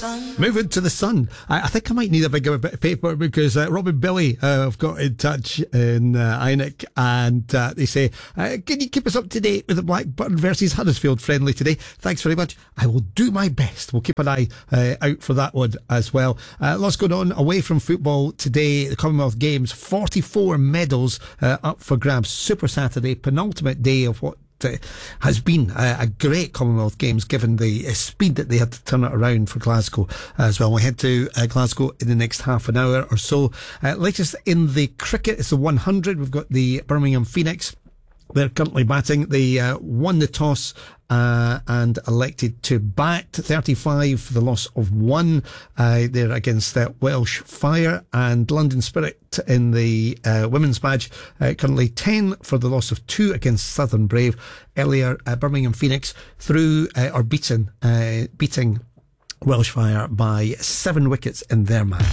Moving to the Sun. I think I might need a bigger bit of paper because Robin Billy have got in touch in Einik and they say, can you keep us up to date with the Blackburn versus Huddersfield friendly today? Thanks very much. I will do my best. We'll keep an eye out for that one as well. Lots going on away from football today. The Commonwealth Games, 44 medals up for grabs. Super Saturday, penultimate day of what has been a great Commonwealth Games given the speed that they had to turn it around for Glasgow as well. We'll head to Glasgow in the next half an hour or so. Latest in the cricket is the 100. We've got the Birmingham Phoenix. They're currently batting. They won the toss and elected to bat. 35 for the loss of 1. They're against Welsh Fire, and London Spirit in the women's badge. Currently 10 for the loss of 2 against Southern Brave. Earlier, Birmingham Phoenix beating Welsh Fire by 7 wickets in their match.